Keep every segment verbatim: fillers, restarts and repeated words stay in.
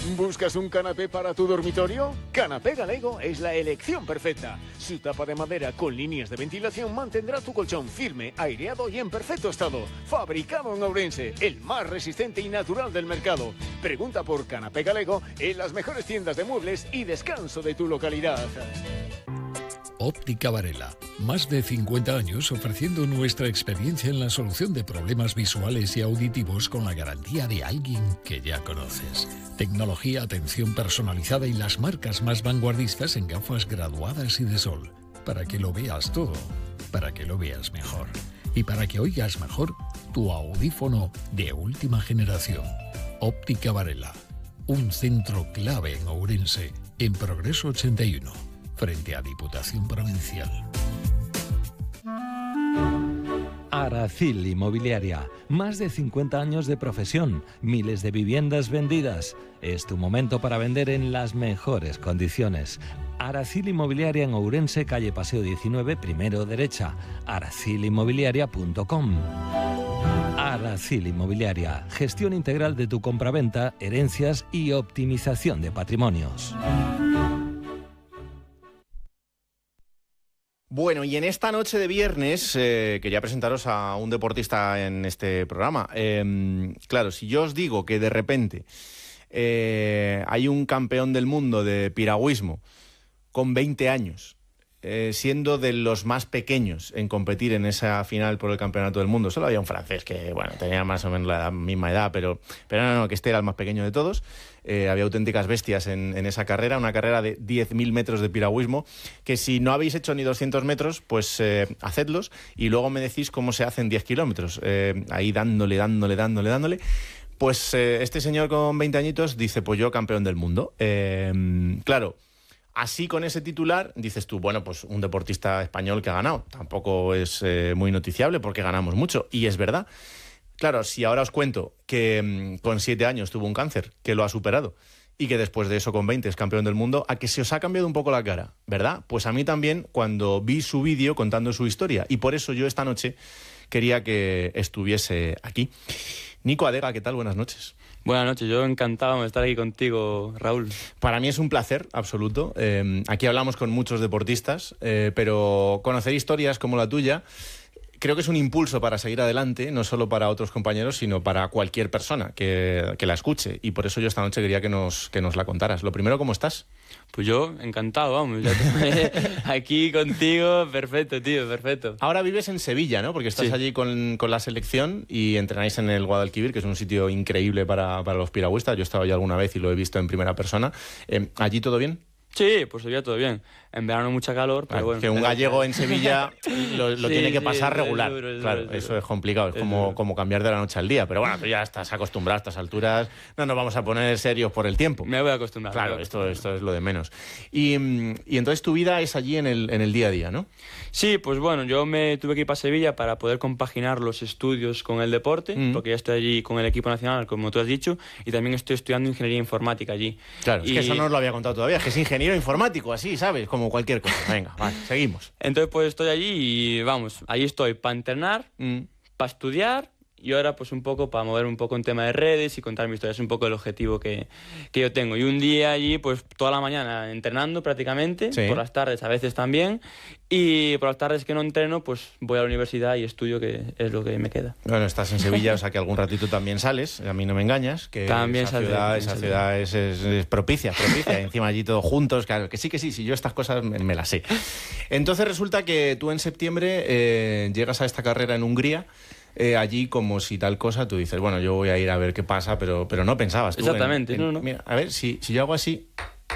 ¿Buscas un canapé para tu dormitorio? Canapé Galego es la elección perfecta. Su tapa de madera con líneas de ventilación mantendrá tu colchón firme, aireado y en perfecto estado. Fabricado en Ourense, el más resistente y natural del mercado. Pregunta por Canapé Galego en las mejores tiendas de muebles y descanso de tu localidad. Óptica Varela. Más de cincuenta años ofreciendo nuestra experiencia en la solución de problemas visuales y auditivos con la garantía de alguien que ya conoces. Tecnología, atención personalizada y las marcas más vanguardistas en gafas graduadas y de sol. Para que lo veas todo, para que lo veas mejor. Y para que oigas mejor tu audífono de última generación. Óptica Varela. Un centro clave en Ourense, en Progreso ochenta y uno. Frente a Diputación Provincial. Aracil Inmobiliaria. Más de cincuenta años de profesión, miles de viviendas vendidas. Es tu momento para vender en las mejores condiciones. Aracil Inmobiliaria en Ourense, calle Paseo diecinueve, primero derecha. aracil inmobiliaria punto com. Aracil Inmobiliaria. Gestión integral de tu compraventa, herencias y optimización de patrimonios. Bueno, y en esta noche de viernes eh, quería presentaros a un deportista en este programa. Eh, claro, si yo os digo que de repente eh, hay un campeón del mundo de piragüismo con veinte años, eh, siendo de los más pequeños en competir en esa final por el campeonato del mundo, solo había un francés que, bueno, tenía más o menos la misma edad, pero, pero no, no, que este era el más pequeño de todos. Eh, había auténticas bestias en, en esa carrera, una carrera de diez mil metros de piragüismo, que si no habéis hecho ni doscientos metros, pues eh, hacedlos y luego me decís cómo se hacen diez kilómetros, eh, ahí dándole, dándole, dándole, dándole. Pues eh, este señor con veinte añitos dice, pues yo campeón del mundo. Eh, claro, así con ese titular dices tú, bueno, pues un deportista español que ha ganado. Tampoco es eh, muy noticiable porque ganamos mucho, y es verdad. Claro, si ahora os cuento que mmm, con siete años tuvo un cáncer, que lo ha superado, y que después de eso con veinte es campeón del mundo, a que se os ha cambiado un poco la cara, ¿verdad? Pues a mí también cuando vi su vídeo contando su historia, y por eso yo esta noche quería que estuviese aquí. Nico Adega, ¿qué tal? Buenas noches. Buenas noches, yo encantado de estar aquí contigo, Raúl. Para mí es un placer absoluto. Eh, aquí hablamos con muchos deportistas, eh, pero conocer historias como la tuya creo que es un impulso para seguir adelante, no solo para otros compañeros, sino para cualquier persona que, que la escuche. Y por eso yo esta noche quería que nos, que nos la contaras. Lo primero, ¿cómo estás? Pues yo, encantado, vamos. Ya te... aquí contigo, perfecto, tío, perfecto. Ahora vives en Sevilla, ¿no? Porque estás sí. allí con, con la selección y entrenáis en el Guadalquivir, que es un sitio increíble para, para los piragüistas. Yo he estado allí alguna vez y lo he visto en primera persona. Eh, ¿Allí todo bien? Sí, pues Sevilla todo bien. En verano mucha calor, pero bueno. Que un gallego en Sevilla lo, lo sí, tiene que pasar sí, regular. Es duro, es claro, duro, es eso duro. es complicado. Es, es como, como cambiar de la noche al día. Pero bueno, tú ya estás acostumbrado a estas alturas. No nos vamos a poner serios por el tiempo. Me voy a acostumbrar. Claro, esto, esto es lo de menos. Y, y entonces tu vida es allí en el, en el día a día, ¿no? Sí, pues bueno, yo me tuve que ir para Sevilla para poder compaginar los estudios con el deporte, mm. porque ya estoy allí con el equipo nacional, como tú has dicho, y también estoy estudiando ingeniería informática allí. Claro, y... es que eso no os lo había contado todavía, es que es ingeniero informático, así, ¿sabes? Como cualquier cosa. Venga, vale, seguimos. Entonces pues estoy allí y vamos, allí estoy para entrenar, mm. para estudiar y ahora pues un poco para mover un poco en tema de redes y contar mi historia. Es un poco el objetivo que, que yo tengo. Y un día allí pues toda la mañana entrenando prácticamente, sí. por las tardes a veces también, y por las tardes que no entreno pues voy a la universidad y estudio, que es lo que me queda. Bueno, estás en Sevilla, o sea que algún ratito también sales, a mí no me engañas, que también esa ciudad, esa ciudad es, es, es propicia, propicia, encima allí todos juntos, claro, que sí, que sí, sí, yo estas cosas me, me las sé. Entonces resulta que tú en septiembre eh, llegas a esta carrera en Hungría. Eh, allí como si tal cosa, tú dices, bueno, yo voy a ir a ver qué pasa, pero, pero no pensabas tú. Exactamente, en, en, no, no. Mira, a ver, si, si yo hago así,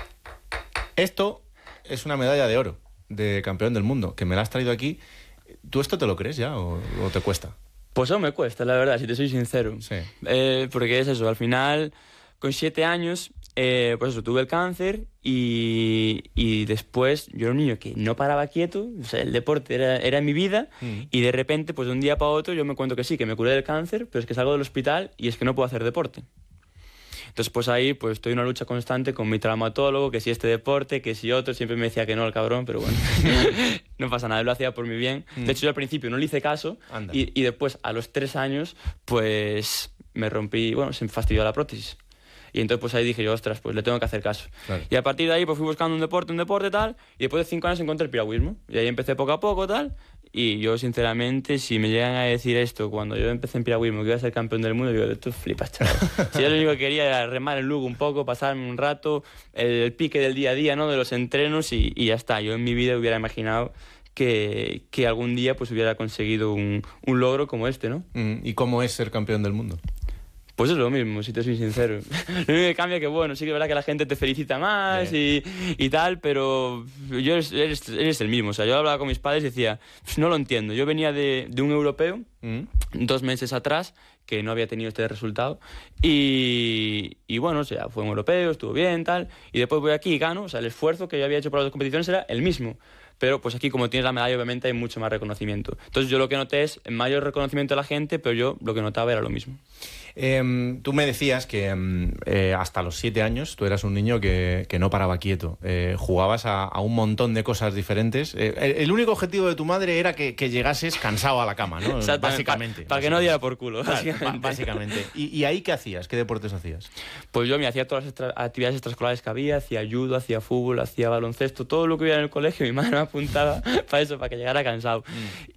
esto es una medalla de oro de campeón del mundo, que me la has traído aquí. ¿Tú esto te lo crees ya o, o te cuesta? Pues eso me cuesta, la verdad, si te soy sincero. Sí. Eh, porque es eso, al final, con siete años, eh, pues eso, tuve el cáncer y, y después yo era un niño que no paraba quieto, o sea, el deporte era, era mi vida, mm. y de repente, pues de un día para otro, yo me cuento que sí, que me curé del cáncer, pero es que salgo del hospital y es que no puedo hacer deporte. Entonces, pues ahí pues estoy en una lucha constante con mi traumatólogo, que si este deporte, que si otro, siempre me decía que no el cabrón, pero bueno, no pasa nada, él lo hacía por mi bien. Mm. De hecho, yo al principio no le hice caso y, y después, a los tres años, pues me rompí, bueno, se me fastidió la prótesis. Y entonces pues ahí dije yo, ostras, pues le tengo que hacer caso. Claro. Y a partir de ahí pues fui buscando un deporte, un deporte tal, y después de cinco años encontré el piragüismo. Y ahí empecé poco a poco tal, y yo sinceramente, si me llegan a decir esto cuando yo empecé en piragüismo, que iba a ser campeón del mundo, digo, tú flipas, chaval. Si yo lo único que quería era remar en Lugo un poco, pasarme un rato, el, el pique del día a día, ¿no? De los entrenos y, y ya está. Yo en mi vida hubiera imaginado que, que algún día pues hubiera conseguido un, un logro como este, ¿no? Mm, ¿Y cómo es ser campeón del mundo? Pues es lo mismo, si te soy sincero. Lo único que cambia es que, bueno, sí que es verdad que la gente te felicita más y, y tal, pero yo eres, eres, eres el mismo. O sea, yo hablaba con mis padres y decía, pues no lo entiendo. Yo venía de, de un europeo, mm. dos meses atrás, que no había tenido este resultado, y, y bueno, o sea, fue un europeo, estuvo bien, tal, y después voy aquí y gano. O sea, el esfuerzo que yo había hecho para las dos competiciones era el mismo. Pero pues aquí, como tienes la medalla, obviamente hay mucho más reconocimiento. Entonces yo lo que noté es mayor reconocimiento de la gente, pero yo lo que notaba era lo mismo. Eh, tú me decías que eh, hasta los siete años tú eras un niño que, que no paraba quieto. Eh, jugabas a, a un montón de cosas diferentes. Eh, el, el único objetivo de tu madre era que, que llegases cansado a la cama, ¿no? Básicamente. Para pa que no diera por culo. Claro, básicamente. básicamente. ¿Y, ¿Y ahí qué hacías? ¿Qué deportes hacías? Pues yo me hacía todas las extra, actividades extraescolares que había, hacía judo, hacía fútbol, hacía baloncesto, todo lo que hubiera en el colegio, mi madre me apuntaba para eso, para que llegara cansado. Mm.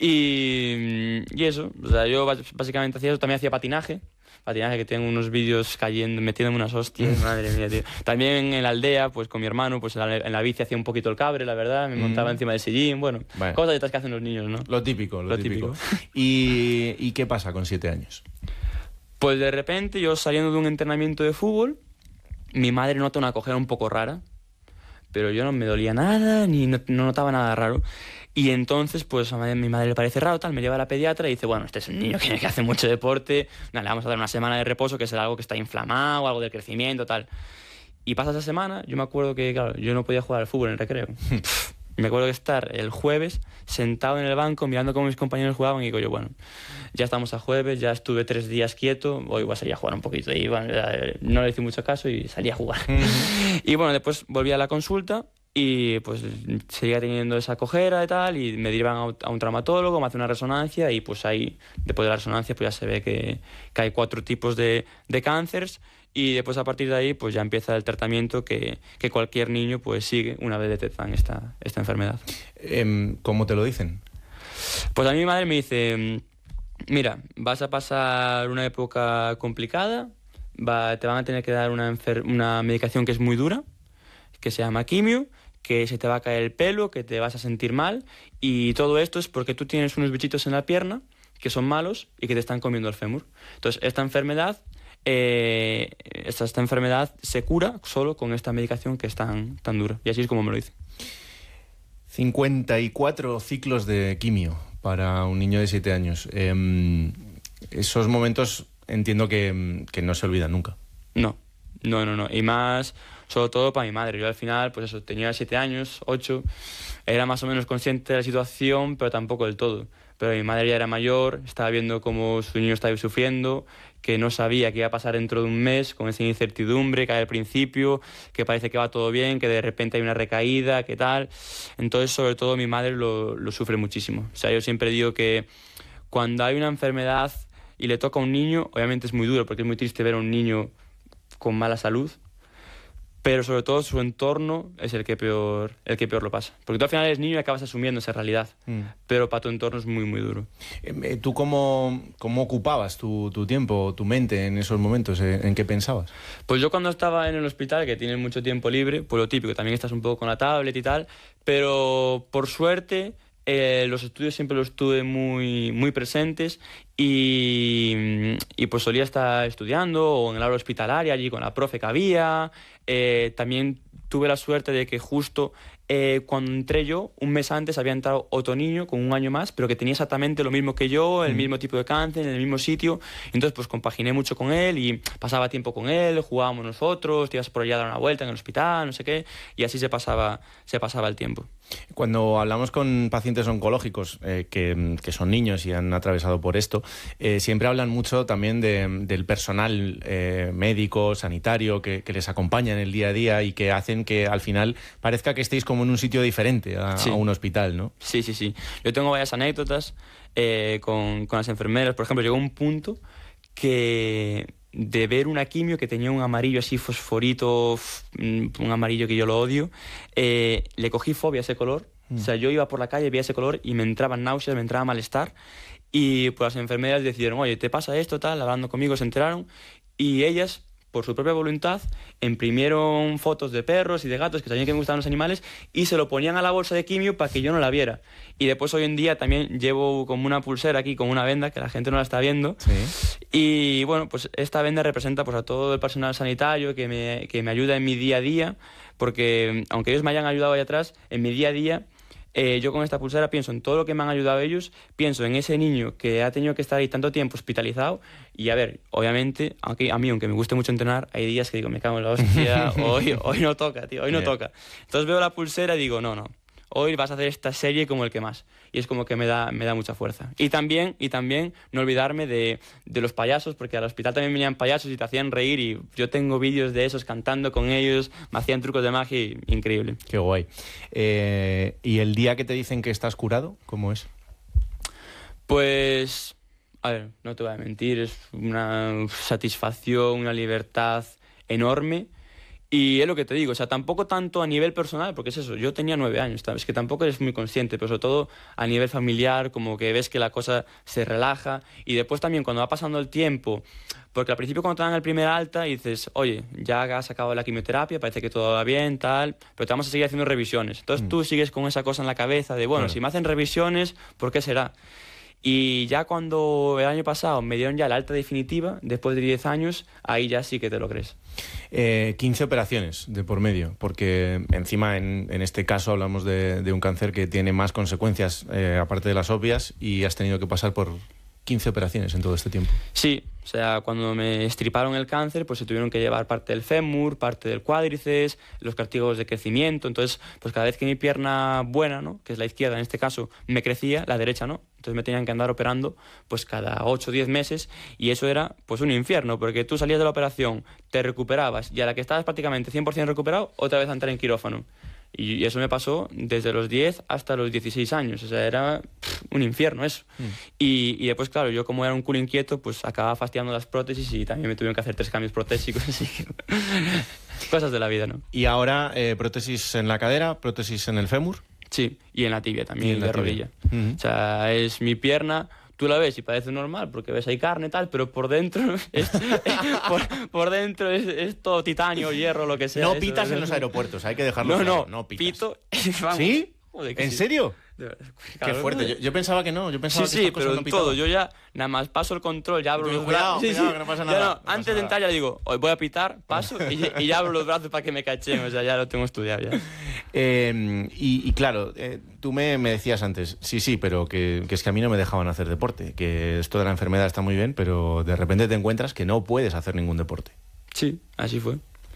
Y, y eso, o sea, yo básicamente hacía eso, también hacía patinaje. Patinaje, que tengo unos vídeos cayendo, metiéndome unas hostias, madre mía, tío. También en la aldea, pues con mi hermano, pues en la, en la bici hacía un poquito el cabre, la verdad, me montaba mm. encima del sillín, bueno, bueno, cosas de estas que hacen los niños, ¿no? Lo típico, lo, lo típico. típico. ¿Y, ¿Y qué pasa con siete años? Pues de repente, yo saliendo de un entrenamiento de fútbol, mi madre nota una cojera un poco rara, pero yo no me dolía nada, ni no, no notaba nada raro. Y entonces, pues a mi madre le parece raro, tal, me lleva a la pediatra y dice, bueno, este es un niño que, que hace mucho deporte, nada, le vamos a dar una semana de reposo, que será algo que está inflamado, algo del crecimiento, tal. Y pasa esa semana, yo me acuerdo que, claro, yo no podía jugar al fútbol en el recreo. Me acuerdo de estar el jueves sentado en el banco mirando cómo mis compañeros jugaban y digo yo, bueno, ya estamos a jueves, ya estuve tres días quieto, hoy voy a salir a jugar un poquito. Y bueno, no le hice mucho caso y salí a jugar. Uh-huh. Y bueno, después volví a la consulta y pues seguía teniendo esa cojera y tal, y me derivan a un traumatólogo, me hace una resonancia y pues ahí, después de la resonancia, pues ya se ve que, que hay cuatro tipos de, de cánceres. Y después a partir de ahí pues ya empieza el tratamiento que, que cualquier niño pues sigue una vez detectan esta, esta enfermedad. ¿Cómo te lo dicen? Pues a mí mi madre me dice, mira, vas a pasar una época complicada, va, te van a tener que dar una, enfer- una medicación que es muy dura, que se llama quimio, que se te va a caer el pelo, que te vas a sentir mal, y todo esto es porque tú tienes unos bichitos en la pierna que son malos y que te están comiendo el fémur. Entonces esta enfermedad Eh, esta, esta enfermedad se cura solo con esta medicación que es tan, tan dura. Y así es como me lo dice. cincuenta y cuatro ciclos de quimio para un niño de siete años. Eh, esos momentos entiendo que, que no se olvidan nunca. No, no, no, no. Y más, sobre todo para mi madre. Yo al final, pues eso, tenía siete años, ocho, era más o menos consciente de la situación, pero tampoco del todo. Pero mi madre ya era mayor, estaba viendo cómo su niño estaba sufriendo, que no sabía qué iba a pasar dentro de un mes, con esa incertidumbre que hay al principio, que parece que va todo bien, que de repente hay una recaída, que tal. Entonces, sobre todo, mi madre lo, lo sufre muchísimo. O sea, yo siempre digo que cuando hay una enfermedad y le toca a un niño, obviamente es muy duro, porque es muy triste ver a un niño con mala salud, pero sobre todo su entorno es el que peor, el que peor lo pasa. Porque tú al final eres niño y acabas asumiendo esa realidad, mm. pero para tu entorno es muy, muy duro. ¿Tú cómo, cómo ocupabas tu, tu tiempo, tu mente en esos momentos? ¿En qué pensabas? Pues yo cuando estaba en el hospital, que tienes mucho tiempo libre, pues lo típico, también estás un poco con la tablet y tal, pero por suerte eh, los estudios siempre los tuve muy, muy presentes y, y pues solía estar estudiando o en el aula hospitalaria allí con la profe que había. Eh, también tuve la suerte de que justo eh, cuando entré yo, un mes antes había entrado otro niño con un año más, pero que tenía exactamente lo mismo que yo, el mm. mismo tipo de cáncer, en el mismo sitio. Entonces pues compaginé mucho con él y pasaba tiempo con él, jugábamos nosotros, te ibas por allá a dar una vuelta en el hospital, no sé qué, y así se pasaba, se pasaba el tiempo. Cuando hablamos con pacientes oncológicos eh, que, que son niños y han atravesado por esto, eh, siempre hablan mucho también de, del personal eh, médico, sanitario, que, que les acompaña en el día a día y que hacen que al final parezca que estéis como en un sitio diferente a, sí. a un hospital, ¿no? Sí, sí, sí. Yo tengo varias anécdotas eh, con, con las enfermeras. Por ejemplo, llegó un punto que de ver una quimio que tenía un amarillo así fosforito, un amarillo que yo lo odio. Eh, le cogí fobia a ese color. Mm. O sea, yo iba por la calle, veía ese color y me entraban náuseas, me entraba malestar. Y pues las enfermeras decidieron, oye, ¿te pasa esto? Tal, hablando conmigo se enteraron. Y ellas, por su propia voluntad, imprimieron fotos de perros y de gatos que sabían que me gustaban los animales y se lo ponían a la bolsa de quimio para que yo no la viera. Y después hoy en día también llevo como una pulsera aquí, con una venda, que la gente no la está viendo. Sí. Y bueno, pues esta venda representa pues a todo el personal sanitario que me, que me ayuda en mi día a día, porque aunque ellos me hayan ayudado ahí atrás, en mi día a día Eh, yo con esta pulsera pienso en todo lo que me han ayudado ellos, pienso en ese niño que ha tenido que estar ahí tanto tiempo hospitalizado y a ver, obviamente, aunque, a mí aunque me guste mucho entrenar, hay días que digo, me cago en la hostia, hoy, hoy no toca, tío, hoy no yeah. toca. Entonces veo la pulsera y digo, no, no, hoy vas a hacer esta serie como el que más. Y es como que me da, me da mucha fuerza. Y también, y también no olvidarme de, de los payasos, porque al hospital también venían payasos y te hacían reír y yo tengo vídeos de esos cantando con ellos, me hacían trucos de magia y increíble. Qué guay. Eh, ¿Y el día que te dicen que estás curado, cómo es? Pues, a ver, no te voy a mentir, es una satisfacción, una libertad enorme. Y es lo que te digo, o sea, tampoco tanto a nivel personal, porque es eso, yo tenía nueve años, es que tampoco eres muy consciente, pero sobre todo a nivel familiar, como que ves que la cosa se relaja, y después también cuando va pasando el tiempo, porque al principio cuando te dan el primer alta y dices, oye, ya has acabado la quimioterapia, parece que todo va bien, tal, pero te vamos a seguir haciendo revisiones. Entonces mm. tú sigues con esa cosa en la cabeza de, bueno, claro. si me hacen revisiones, ¿por qué será? Y ya cuando el año pasado me dieron ya la alta definitiva, después de diez años, ahí ya sí que te lo crees. Eh, quince operaciones de por medio, porque encima en, en este caso hablamos de, de un cáncer que tiene más consecuencias, eh, aparte de las obvias, y has tenido que pasar por quince operaciones en todo este tiempo. Sí, o sea, cuando me estriparon el cáncer, pues se tuvieron que llevar parte del fémur, parte del cuádriceps, los cartílagos de crecimiento. Entonces, pues cada vez que mi pierna buena, ¿no?, que es la izquierda en este caso, me crecía, la derecha no. Entonces me tenían que andar operando pues cada ocho o diez meses y eso era pues un infierno, porque tú salías de la operación, te recuperabas y a la que estabas prácticamente cien por ciento recuperado, otra vez a entrar en quirófano. Y eso me pasó desde los diez hasta los dieciséis años, o sea, era pff, un infierno eso. Mm. Y, y después, claro, yo como era un culo inquieto, pues acababa fastidiando las prótesis y también me tuvieron que hacer tres cambios protésicos, así que cosas de la vida, ¿no? Y ahora, eh, prótesis en la cadera, prótesis en el fémur. Sí, y en la tibia también, y en la de tibia. rodilla. Uh-huh. O sea, es mi pierna... Tú la ves y parece normal porque ves ahí carne y tal, pero por dentro es, por, por dentro es, es todo titanio, hierro, lo que sea. No eso, pitas eso, en los aeropuertos, hay que dejarlo no, claro. No, no pitas. pito. Vamos. ¿Sí? Joder, ¿En sí. serio? Claro, qué fuerte. Yo, yo pensaba que no. Yo pensaba sí, que sí, pero no en todo. Yo ya nada más paso el control, ya abro Pero los cuidado, brazos. cuidado, sí, que no pasa ya nada. no, No antes pasa de nada. entrar ya digo, hoy voy a pitar, paso y, y ya abro los brazos para que me cachen. O sea, ya lo tengo estudiado ya. Eh, y, y claro, eh, tú me, me decías antes, sí, sí, pero que, que es que a mí no me dejaban hacer deporte, que esto de la enfermedad está muy bien, pero de repente te encuentras que no puedes hacer ningún deporte. Sí, así fue. O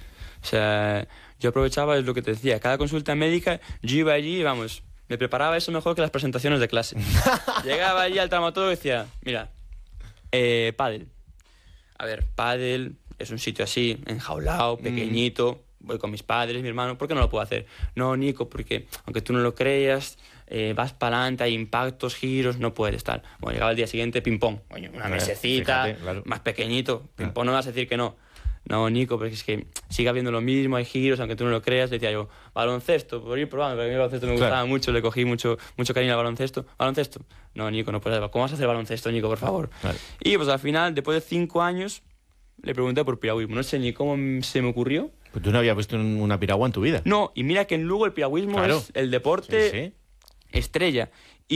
sea, yo aprovechaba, es lo que te decía, cada consulta médica, yo iba allí y vamos, me preparaba eso mejor que las presentaciones de clase. Llegaba allí al traumatólogo y decía, mira, eh, pádel. A ver, pádel es un sitio así, enjaulado, pequeñito, mm. voy con mis padres, mi hermano, ¿por qué no lo puedo hacer? No, Nico, porque aunque tú no lo creas, eh, vas para adelante, hay impactos, giros, no puedes estar. Bueno, llegaba el día siguiente, ping-pong, una Claro, mesecita, fíjate, claro. más pequeñito, ping-pong no vas a decir que no. No, Nico, porque es que sigue habiendo lo mismo, hay giros, aunque tú no lo creas. Le decía yo, baloncesto, por ir probando, porque a mí el baloncesto me gustaba Claro. mucho, le cogí mucho, mucho cariño al baloncesto. ¿Baloncesto? No, Nico, no puedes. ¿Cómo vas a hacer baloncesto, Nico, por favor? Claro. Y pues al final, después de cinco años, le pregunté por piragüismo. No sé ni cómo se me ocurrió. Pues tú no habías visto un- una piragua en tu vida. No, y mira que en Lugo el piragüismo Claro. es el deporte Sí, sí. estrella.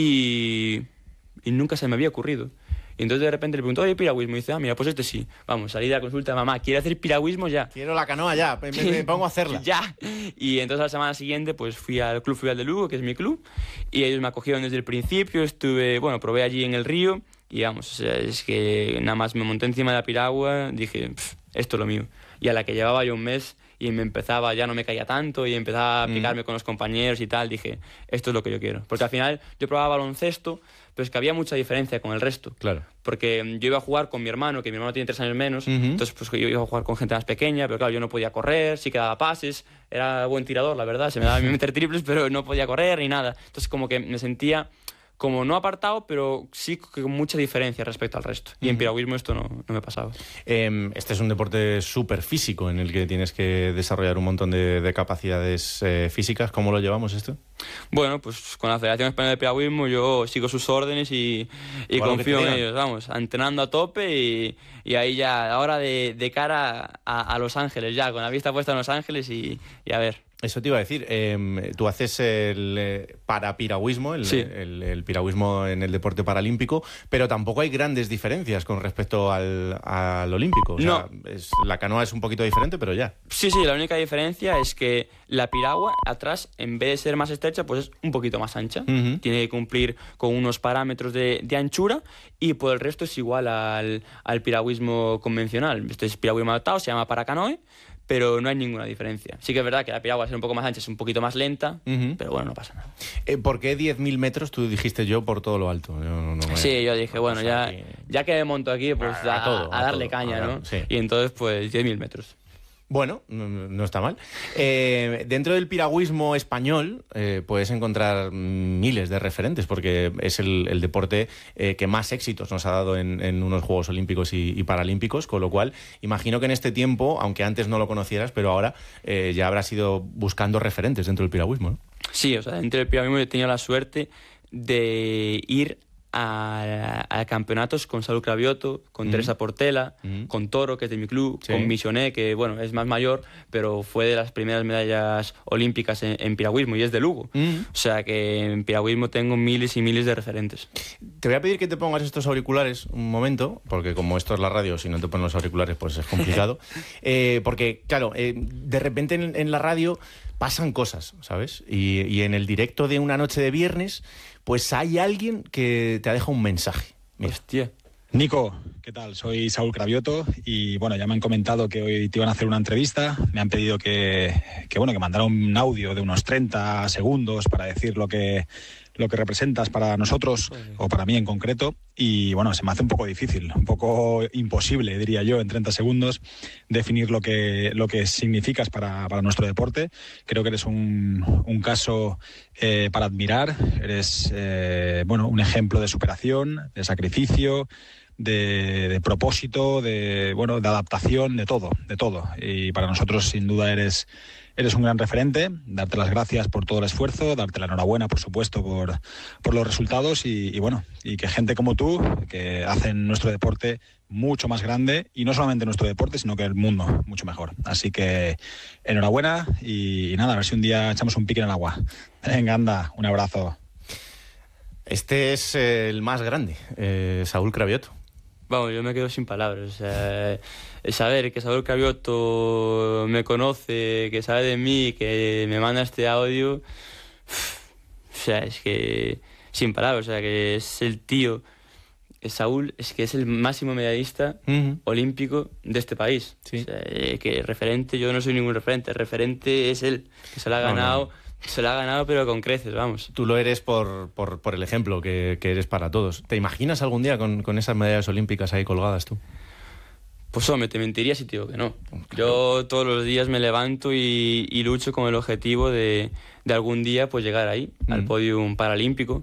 Y, y nunca se me había ocurrido. Y entonces de repente le pregunto, oye, piragüismo. Y dice, ah, mira, pues este sí. Vamos, salí de la consulta, mamá, ¿quiere hacer piragüismo ya? Quiero la canoa ya, me, me- me pongo a hacerla. Ya. Y entonces la semana siguiente pues fui al Club Fluvial de Lugo, que es mi club, y ellos me acogieron desde el principio, estuve, bueno, probé allí en el río, y vamos, o sea, es que nada más me monté encima de la piragua, dije, "Pff, esto es lo mío". Y a la que llevaba yo un mes y me empezaba, ya no me caía tanto, y empezaba a picarme mm. con los compañeros y tal, dije, esto es lo que yo quiero. Porque al final yo probaba baloncesto, pero es que había mucha diferencia con el resto. Claro. Porque yo iba a jugar con mi hermano, que mi hermano tiene tres años menos, Ujú. entonces pues yo iba a jugar con gente más pequeña, pero claro, yo no podía correr, sí que daba pases, era buen tirador, la verdad, se me daba a mí meter triples, pero no podía correr ni nada. Entonces como que me sentía como no apartado, pero sí con mucha diferencia respecto al resto. Y uh-huh. en piragüismo esto no, no me pasaba. Eh, este es un deporte súper físico en el que tienes que desarrollar un montón de, de capacidades eh, físicas. ¿Cómo lo llevamos esto? Bueno, pues con la Federación Española de Piragüismo yo sigo sus órdenes y, y confío en ellos. Vamos, entrenando a tope y, y ahí ya, ahora de, de cara a, a Los Ángeles, ya con la vista puesta en Los Ángeles y, y a ver. Eso te iba a decir, eh, tú haces el eh, parapiragüismo, el, sí. el, el piragüismo en el deporte paralímpico, pero tampoco hay grandes diferencias con respecto al, al olímpico. O sea, no. es, la canoa es un poquito diferente, pero ya. Sí, sí, la única diferencia es que la piragua atrás, en vez de ser más estrecha, pues es un poquito más ancha. Uh-huh. Tiene que cumplir con unos parámetros de, de anchura y por el resto es igual al, al piragüismo convencional. Este es piragüismo adaptado, se llama paracanoe, pero no hay ninguna diferencia. Sí que es verdad que la piragua, al ser un poco más ancha, es un poquito más lenta, uh-huh. pero bueno, no pasa nada. Eh, ¿Por qué diez mil metros? Tú dijiste yo por todo lo alto. Yo no, no me... Sí, yo dije, bueno, ya, aquí... ya que me monto aquí, pues a, a, todo, a darle a todo, caña, a dar, ¿no? Sí. Y entonces, pues diez mil metros. Bueno, no, no está mal. Eh, dentro del piragüismo español eh, puedes encontrar miles de referentes porque es el, el deporte eh, que más éxitos nos ha dado en, en unos Juegos Olímpicos y, y Paralímpicos, con lo cual imagino que en este tiempo, aunque antes no lo conocieras, pero ahora eh, ya habrás ido buscando referentes dentro del piragüismo, ¿no? Sí, o sea, dentro del piragüismo he tenido la suerte de ir a, a campeonatos con Saúl Cravioto, con mm. Teresa Portela, mm. con Toro, que es de mi club, sí. con Misioné, que bueno, es más mayor, pero fue de las primeras medallas olímpicas en, en piragüismo y es de Lugo. Mm. O sea que en piragüismo tengo miles y miles de referentes. Te voy a pedir que te pongas estos auriculares un momento, porque como esto es la radio, si no te pones los auriculares pues es complicado. eh, porque claro, eh, de repente en, en la radio pasan cosas, ¿sabes? Y, y en el directo de una noche de viernes, pues hay alguien que te ha dejado un mensaje. Mira. Hostia. Nico, ¿qué tal? Soy Saúl Cravioto y bueno, ya me han comentado que hoy te iban a hacer una entrevista. Me han pedido que, que bueno, que mandara un audio de unos treinta segundos para decir lo que, lo que representas para nosotros, o para mí en concreto. Y bueno, se me hace un poco difícil, un poco imposible, diría yo, en treinta segundos, definir lo que, lo que significas para, para nuestro deporte. Creo que eres un, un caso eh, para admirar. Eres eh, bueno, un ejemplo de superación, de sacrificio, De, de propósito, de bueno, de adaptación, de todo, de todo. Y para nosotros, sin duda, eres, eres un gran referente. Darte las gracias por todo el esfuerzo, darte la enhorabuena, por supuesto, por, por los resultados y, y bueno, y que gente como tú, que hacen nuestro deporte mucho más grande, y no solamente nuestro deporte, sino que el mundo mucho mejor. Así que enhorabuena y, y nada, a ver si un día echamos un pique en el agua. Venga, anda, un abrazo. Este es el más grande, eh, Saúl Cravioto. Vamos, yo me quedo sin palabras. O sea, saber que Saúl Cravioto me conoce, que sabe de mí, que me manda este audio, o sea, es que sin palabras. O sea, que es el tío, Saúl, es que es el máximo medallista uh-huh. olímpico de este país. Sí. O sea, que referente, yo no soy ningún referente, el referente es él, que se lo ha ganado. No, no. Se lo ha ganado, pero con creces, vamos. Tú lo eres por, por, por el ejemplo que, que eres para todos. ¿Te imaginas algún día con, con esas medallas olímpicas ahí colgadas tú? Pues hombre, te mentiría si te digo que no. Claro. Yo todos los días me levanto y, y lucho con el objetivo de, de algún día pues llegar ahí, mm. al podium paralímpico.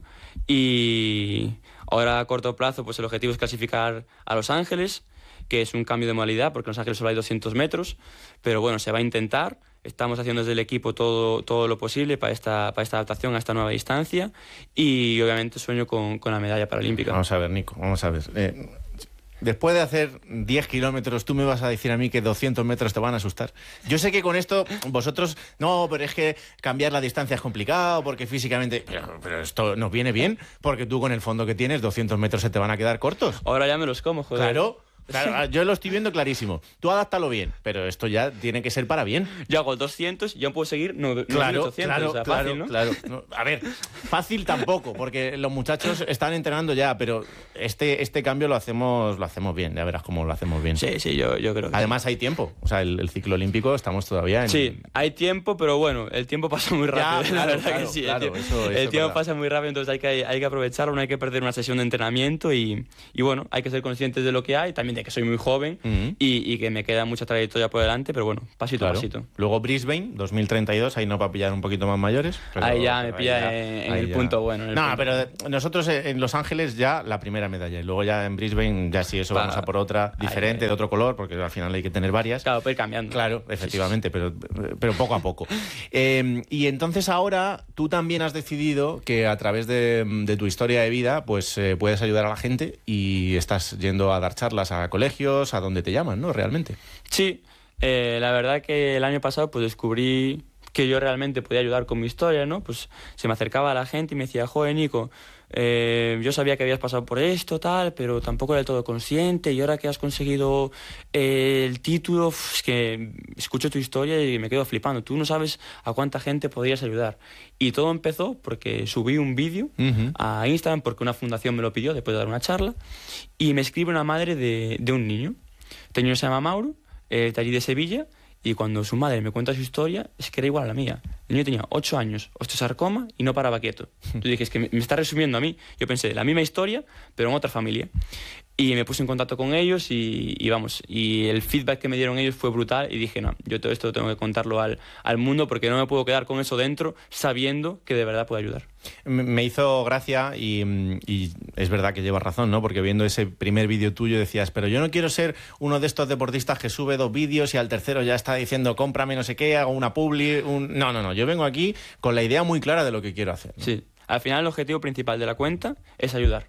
Y ahora a corto plazo pues el objetivo es clasificar a Los Ángeles, que es un cambio de modalidad, porque en Los Ángeles solo hay doscientos metros, pero bueno, se va a intentar. Estamos haciendo desde el equipo todo, todo lo posible para esta, para esta adaptación a esta nueva distancia y obviamente sueño con, con la medalla paralímpica. Vamos a ver, Nico, vamos a ver. Eh, después de hacer diez kilómetros, ¿tú me vas a decir a mí que doscientos metros te van a asustar? Yo sé que con esto vosotros, no, pero es que cambiar la distancia es complicado porque físicamente... Pero, pero esto nos viene bien porque tú con el fondo que tienes, doscientos metros se te van a quedar cortos. Ahora ya me los como, joder. Claro. Claro, yo lo estoy viendo clarísimo. Tú adáptalo bien, pero esto ya tiene que ser para bien. Yo hago doscientos y yo puedo seguir no, claro, no ochocientos, claro, o sea, claro, fácil, ¿no? Claro, no, a ver, fácil tampoco, porque los muchachos están entrenando ya, pero este, este cambio lo hacemos, lo hacemos bien, ya verás cómo lo hacemos bien. Sí, sí, yo, yo creo que Además sí. hay tiempo, o sea, el, el ciclo olímpico estamos todavía en... Sí, hay tiempo, pero bueno, el tiempo pasa muy rápido, ya, claro, la verdad claro, que sí. Claro, el tiempo, eso, eso el tiempo pasa muy rápido, entonces hay que, hay que aprovecharlo, no hay que perder una sesión de entrenamiento y, y bueno, hay que ser conscientes de lo que hay, también de que soy muy joven uh-huh. y, y que me queda mucha trayectoria por delante, pero bueno, pasito claro. a pasito. Luego Brisbane, dos mil treinta y dos, ahí no va a pillar un poquito más mayores. Pero, ahí ya me pilla ya, en, en el ya. punto bueno. En el no, punto. Pero nosotros en Los Ángeles ya la primera medalla, y luego ya en Brisbane ya sí, eso pa, vamos a por otra diferente, ahí, de otro color, porque al final hay que tener varias. Claro, puede ir cambiando. Claro, efectivamente, sí, sí. Pero, pero poco a poco. eh, y entonces ahora tú también has decidido que a través de, de tu historia de vida pues eh, puedes ayudar a la gente y estás yendo a dar charlas a colegios, a donde te llaman, ¿no? Realmente. Sí, eh, la verdad que el año pasado pues descubrí que yo realmente podía ayudar con mi historia, ¿no? Pues se me acercaba a la gente y me decía, joder, Nico, eh, yo sabía que habías pasado por esto, tal, pero tampoco era del todo consciente, y ahora que has conseguido eh, el título, uf, es que escucho tu historia y me quedo flipando. Tú no sabes a cuánta gente podrías ayudar. Y todo empezó porque subí un vídeo uh-huh. a Instagram, porque una fundación me lo pidió después de dar una charla, y me escribe una madre de, de un niño. Este niño se llama Mauro, eh, de allí de Sevilla, y cuando su madre me cuenta su historia, es que era igual a la mía. El niño tenía ocho años, osteosarcoma, y no paraba quieto. Tú dije, es que me, me está resumiendo a mí. Yo pensé, la misma historia, pero en otra familia. Y me puse en contacto con ellos y, y vamos, y el feedback que me dieron ellos fue brutal, y dije, no, yo todo esto tengo que contarlo al, al mundo, porque no me puedo quedar con eso dentro, sabiendo que de verdad puedo ayudar. Me hizo gracia y, y es verdad que llevas razón, ¿no? Porque viendo ese primer vídeo tuyo decías, pero yo no quiero ser uno de estos deportistas que sube dos vídeos y al tercero ya está diciendo, cómprame no sé qué, hago una publi, un... No, no, no, yo vengo aquí con la idea muy clara de lo que quiero hacer, ¿no? Sí, al final el objetivo principal de la cuenta es ayudar.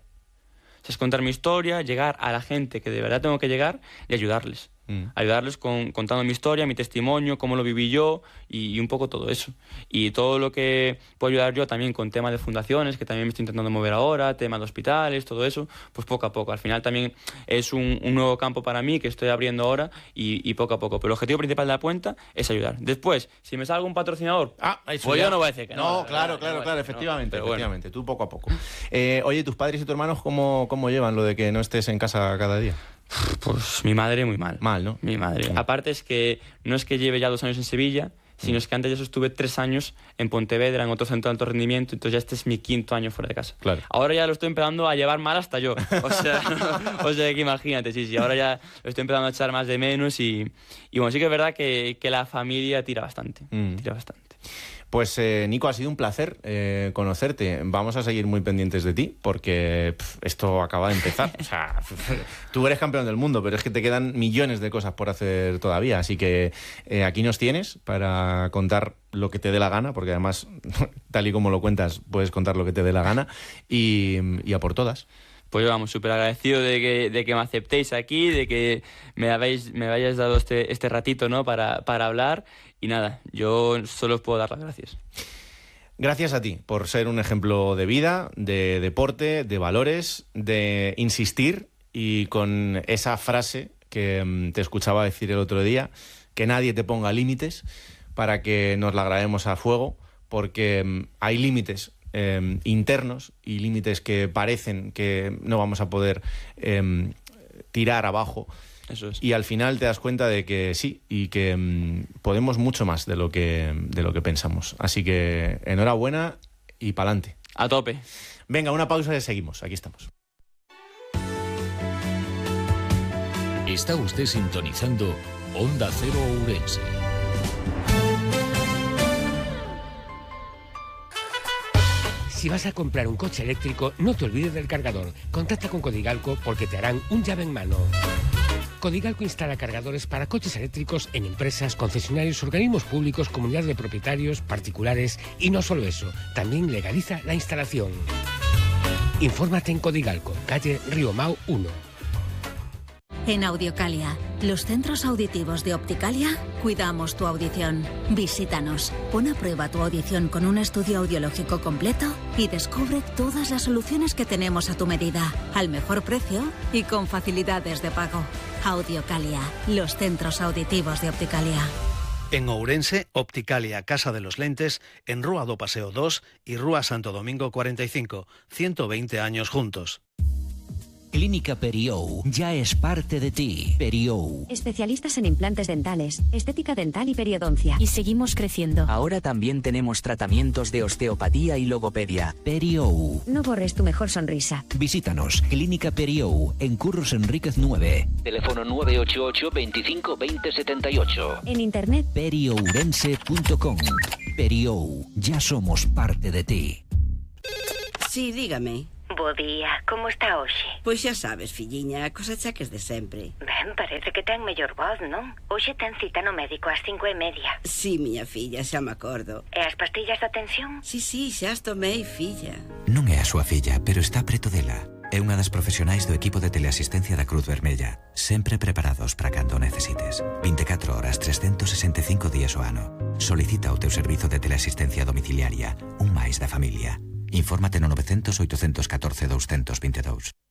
Es contar mi historia, llegar a la gente que de verdad tengo que llegar y ayudarles. Mm. Ayudarles con, contando mi historia, mi testimonio, cómo lo viví yo y, y un poco todo eso. Y todo lo que puedo ayudar yo también con temas de fundaciones, que también me estoy intentando mover ahora, temas de hospitales, todo eso, pues poco a poco. Al final también es un, un nuevo campo para mí que estoy abriendo ahora y, y poco a poco. Pero el objetivo principal de la cuenta es ayudar. Después, si me salga un patrocinador, ah, pues ya. yo no voy a decir que no. No, claro, no, claro, no, claro, efectivamente, no, efectivamente. Bueno. Tú poco a poco. Eh, oye, ¿tus padres y tus hermanos cómo, cómo llevan lo de que no estés en casa cada día? Pues mi madre muy mal. Mal, ¿no? Mi madre. Sí. Aparte es que no es que lleve ya dos años en Sevilla, sino es que antes ya estuve tres años en Pontevedra, en otro centro de alto rendimiento, entonces ya este es mi quinto año fuera de casa. Claro. Ahora ya lo estoy empezando a llevar mal hasta yo. O sea, o sea que imagínate, sí, sí, ahora ya lo estoy empezando a echar más de menos y, y bueno, sí que es verdad que, que la familia tira bastante, mm. tira bastante. Pues eh, Nico, ha sido un placer eh, conocerte. Vamos a seguir muy pendientes de ti porque pff, esto acaba de empezar. O sea, tú eres campeón del mundo, pero es que te quedan millones de cosas por hacer todavía. Así que eh, aquí nos tienes para contar lo que te dé la gana, porque además, tal y como lo cuentas, puedes contar lo que te dé la gana y, y a por todas. Pues yo, vamos, súper agradecido de que, de que me aceptéis aquí, de que me habéis, me hayáis dado este, este ratito, ¿no? para, para hablar. Y nada, yo solo os puedo dar las gracias. Gracias a ti por ser un ejemplo de vida, de deporte, de valores, de insistir y con esa frase que te escuchaba decir el otro día, que nadie te ponga límites para que nos la grabemos a fuego, porque hay límites eh, internos y límites que parecen que no vamos a poder eh, tirar abajo. Eso es. Y al final te das cuenta de que sí, y que mmm, podemos mucho más de lo que, de lo que pensamos. Así que enhorabuena y pa'lante. A tope. Venga, una pausa y seguimos. Aquí estamos. Está usted sintonizando Onda Cero Ourense. Si vas a comprar un coche eléctrico, no te olvides del cargador. Contacta con Codigalco porque te harán un llave en mano. Codigalco instala cargadores para coches eléctricos en empresas, concesionarios, organismos públicos, comunidades de propietarios, particulares y no solo eso, también legaliza la instalación. Infórmate en Codigalco, calle Río Mau uno. En Audiocalia, los centros auditivos de Opticalia, cuidamos tu audición. Visítanos, pon a prueba tu audición con un estudio audiológico completo y descubre todas las soluciones que tenemos a tu medida, al mejor precio y con facilidades de pago. Audiocalia, los centros auditivos de Opticalia. En Ourense, Opticalia Casa de los Lentes, en Rúa do Paseo dos y Rúa Santo Domingo cuarenta y cinco, ciento veinte años juntos. Clínica Periou ya es parte de ti. Periou. Especialistas en implantes dentales, estética dental y periodoncia. Y seguimos creciendo. Ahora también tenemos tratamientos de osteopatía y logopedia. Periou. No borres tu mejor sonrisa. Visítanos. Clínica Periou, en Curros Enríquez nueve. Teléfono nueve ocho ocho, veinticinco, veinte, setenta y ocho. En internet. periourense punto com. Periou. Ya somos parte de ti. Sí, dígame. Bo día, como está hoxe? Pois xa sabes, filliña, cos achaques de sempre. Ben, parece que ten mellor voz, non? Hoxe ten cita no médico ás cinco e media. Sí, miña filla, xa me acordo. E as pastillas da tensión? Sí, sí, xa as tomei, filla. Non é a súa filla, pero está preto dela. É unha das profesionais do equipo de teleasistencia da Cruz Vermella, sempre preparados para cando necesites. vinte e catro horas, trescentos sesenta e cinco días ao ano. Solicita o teu servizo de teleasistencia domiciliaria, un máis da familia. Infórmate no novecientos, oitocentos e catorce, doscientos veintidós.